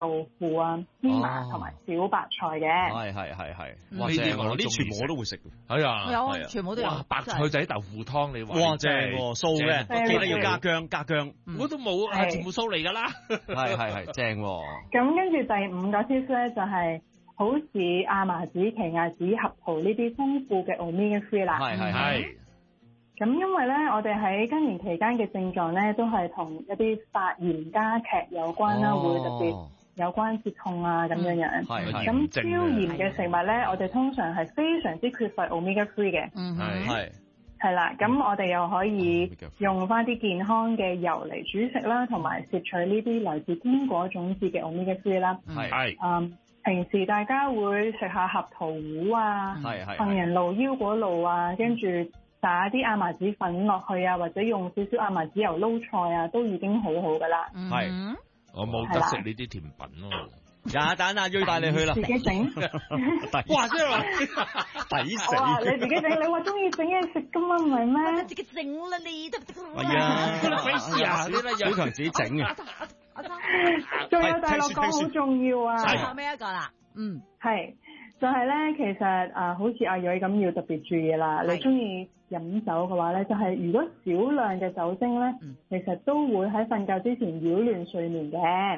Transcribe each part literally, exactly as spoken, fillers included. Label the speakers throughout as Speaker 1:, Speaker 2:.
Speaker 1: 豆腐啊、芝麻同埋小白菜嘅。
Speaker 2: 係係係係，哇！正喎，啲全部我都會食。
Speaker 3: 係啊，
Speaker 4: 有啊，全部都有。
Speaker 3: 哇！白菜仔豆腐湯，你話
Speaker 2: 哇正喎，酥嘅，記得要加薑加薑。
Speaker 3: 我都冇啊，全部酥嚟㗎啦。
Speaker 2: 係係係，正喎。
Speaker 1: 咁跟住第五個 tips 咧，就係好似亞麻籽、奇亞籽、合桃呢啲豐富嘅 omega three 啦。
Speaker 2: 係係係。
Speaker 1: 咁因為咧，我哋喺更年期間嘅症狀咧，都係同一啲發炎加劇有關啦，會特別有關節痛啊咁樣樣。
Speaker 2: 係係。
Speaker 1: 咁超鹽嘅食物咧，我哋通常係非常之缺乏 omega three 嘅。
Speaker 4: 嗯
Speaker 3: 係
Speaker 2: 係。
Speaker 1: 係啦，咁我哋又可以用翻啲健康嘅油嚟煮食啦，同埋攝取呢啲來自堅果種子嘅 omega three 啦。
Speaker 2: 係
Speaker 3: 係。
Speaker 1: 嗯，平時大家會食下合桃糊啊，
Speaker 2: 係係。
Speaker 1: 杏仁露、腰果露啊，跟住打啲亞麻籽粉落去啊，或者用少少亞麻籽油撈菜啊，都已經好好噶啦。
Speaker 2: 係。
Speaker 3: 我冇得食呢啲甜品咯。
Speaker 2: 呀蛋啊，要帶你去啦。
Speaker 1: 自己整。
Speaker 3: 哇！真係話
Speaker 2: 抵死。
Speaker 1: 哇！你自己整，你話中意整嘢食噶嘛，唔係咩？
Speaker 4: 自己整啦，你得唔得？
Speaker 2: 係啊，
Speaker 3: 鬼事啊！你咧
Speaker 2: 小強自己整嘅。
Speaker 1: 仲有大樂講好重要啊！
Speaker 4: 最後尾一個啦，嗯，
Speaker 1: 係。就係咧，其實啊，好似阿蕊咁要特別注意啦。你中意飲酒嘅話咧，就係、是、如果少量嘅酒精咧，嗯、其實都會喺瞓覺之前擾亂睡眠嘅。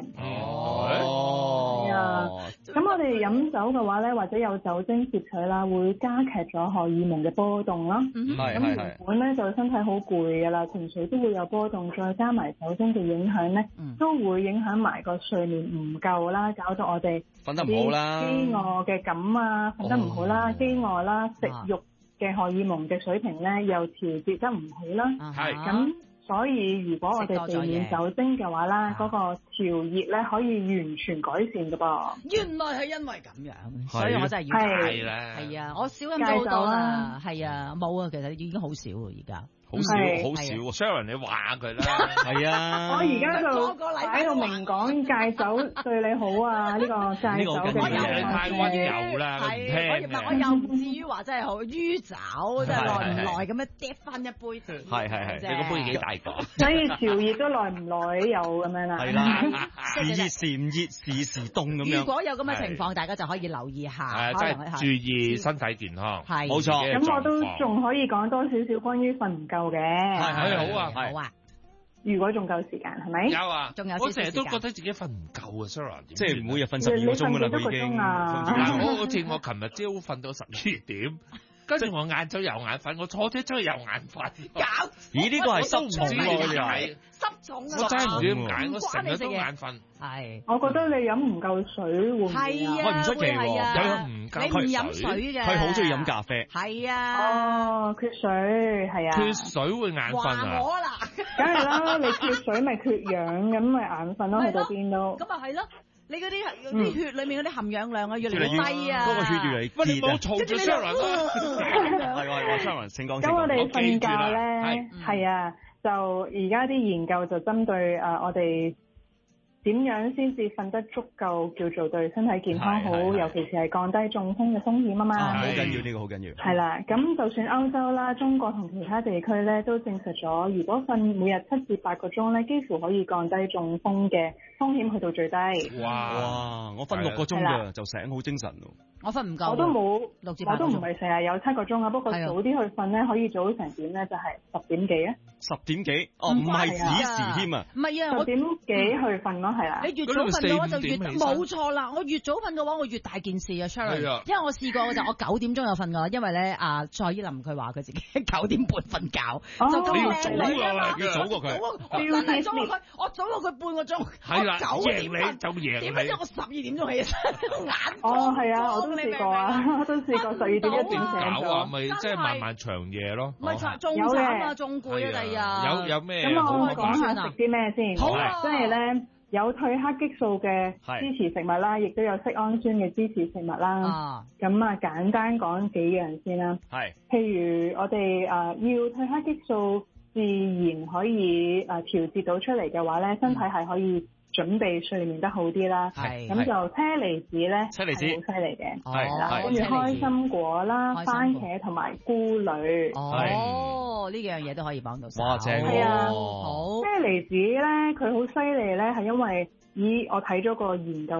Speaker 3: 哦，
Speaker 1: 係啊。咁我哋飲酒嘅話咧，或者有酒精攝取啦，會加劇咗荷爾蒙嘅波動啦。
Speaker 2: 係
Speaker 1: 咁原本咧就身體好攰噶啦，情緒都會有波動，再加埋酒精嘅影響咧，嗯、都會影響埋個睡眠唔夠啦，搞到我哋
Speaker 2: 瞓得唔好啦，
Speaker 1: 飢餓嘅感啊，瞓得唔好啦，飢餓啦，食慾嘅荷爾蒙嘅水平咧又調節得唔好啦。
Speaker 3: 係
Speaker 1: 咁，所以如果我哋避免酒精嘅話啦，嗰個調熱咧可以完全改善㗎噃。
Speaker 4: 原來係因為咁樣，所以我真係要
Speaker 3: 係啦，
Speaker 4: 係啊，我少飲咗好多啦，係啊，冇啊，其實已經好少啊，而家。
Speaker 2: 好少好少
Speaker 3: ，Sharon 你話佢啦，
Speaker 2: 係啊，
Speaker 1: 我而家就喺度明講戒酒對你好啊，呢個戒酒嘅
Speaker 3: 嘢太溫柔啦，唔聽
Speaker 4: 嘅。我又唔至於話真係好酗酒，真係耐唔耐咁樣嗒翻一杯先。
Speaker 2: 係係係，你個杯幾大個？
Speaker 1: 所以調熱都耐唔耐有咁樣啦。
Speaker 2: 係啦，時熱時唔熱，時時凍咁樣。
Speaker 4: 如果有咁嘅情況，大家就可以留意下，
Speaker 3: 係即係注意身體健康。
Speaker 4: 係
Speaker 2: 冇錯。
Speaker 1: 咁我都仲可以講多少少關於瞓唔夠嘅。
Speaker 3: 係係好啊，
Speaker 4: 好啊！
Speaker 1: 如果仲夠時間，係咪？
Speaker 3: 有啊，
Speaker 4: 仲有。
Speaker 3: 我成日都覺得自己瞓唔夠啊 Sarah，
Speaker 2: 即係每日瞓十二個鐘啦，已經。
Speaker 1: 嗱，
Speaker 3: 我好似我琴日朝瞓到十二點，跟住我晏晝又眼瞓，我坐車出去又眼瞓。
Speaker 4: 搞！
Speaker 2: 咦？呢個係濕重咯，你係
Speaker 4: 濕重啊！
Speaker 3: 我真係唔知點解，我成日都眼瞓。
Speaker 4: 係。
Speaker 1: 我覺得你飲唔夠水會唔會啊？
Speaker 4: 係啊，
Speaker 2: 喂，唔出奇喎，
Speaker 3: 佢唔
Speaker 4: 你唔飲水嘅，
Speaker 2: 佢好中意飲咖啡。
Speaker 4: 係啊。
Speaker 1: 哦，缺水係啊。
Speaker 3: 缺水會眼瞓啊！
Speaker 4: 話我啦，
Speaker 1: 梗係啦，你缺水咪缺氧，咁咪眼瞓咯，去到邊都。
Speaker 4: 咁啊係咯。你嗰啲啲血裏面嗰啲含氧量啊，越嚟越低啊！
Speaker 2: 嗰個血越嚟越低。
Speaker 3: 喂，你冇嘈住 Sharon 啊！
Speaker 2: 係喎，話 Sharon 請講。
Speaker 1: 咁我哋瞓覺咧，係啊，就而家啲研究就針對誒我哋點樣先至瞓得足夠，叫做對身體健康好，尤其是係降低中風嘅風險啊嘛。
Speaker 2: 好緊要，呢個好緊要。
Speaker 1: 係啦，咁就算歐洲啦、中國同其他地區咧，都證實咗，如果瞓每日七至八個鐘咧，幾乎可以降低中風嘅風險去到最低。
Speaker 3: 哇！
Speaker 2: 哇！我瞓六個鐘㗎，就醒好精神咯。
Speaker 4: 我瞓唔夠，
Speaker 1: 我都冇
Speaker 4: 六至八個鐘，
Speaker 1: 我都唔係成日有七個鐘啊。不過早啲去瞓咧，可以早成點咧？就係十點幾啊。
Speaker 2: 十點幾？哦，唔係子時添啊。
Speaker 4: 唔係啊，
Speaker 1: 十點幾去瞓咯，係啦。
Speaker 4: 你越早瞓嘅話就越冇錯啦。我越早瞓嘅話，我越大件事啊 Sharon。因為我試過就我九點鐘有瞓㗎，因為咧啊蔡依林佢話佢自己九點半瞓覺，就咁靚
Speaker 3: 啊！要早過佢，
Speaker 4: 我真係早過佢，我早過佢半個鐘。
Speaker 3: 係啦，
Speaker 4: 九點
Speaker 3: 你就贏你。
Speaker 4: 點解我十二點鐘起身？眼
Speaker 1: 哦，係啊，我都試過啊，我都試過十二點一點醒咗。
Speaker 3: 咪即係漫漫長夜咯。
Speaker 4: 咪仲慘啊，仲攰啊，第日。
Speaker 3: 有有咩？
Speaker 1: 咁我講下食啲咩先。
Speaker 4: 好啊，
Speaker 1: 即係咧。有褪黑激素嘅支持食物啦，亦都有色氨酸嘅支持食物啦。咁啊，簡單講幾樣先啦。
Speaker 2: 係，
Speaker 1: 譬如我哋誒、呃、要褪黑激素自然可以誒、呃、調節到出嚟嘅話咧，身體係可以準備睡眠得好啲啦。
Speaker 4: 係，
Speaker 1: 咁就車厘子咧，
Speaker 2: 車厘子
Speaker 1: 好犀利嘅。
Speaker 2: 係啦，
Speaker 1: 跟住開心果啦、番茄同埋菇類。
Speaker 4: 哦，呢幾樣嘢都可以幫到手。
Speaker 2: 哇，正
Speaker 1: 係啊，
Speaker 4: 好。
Speaker 1: 車厘子咧，佢好犀利咧，係因為以我睇咗個研究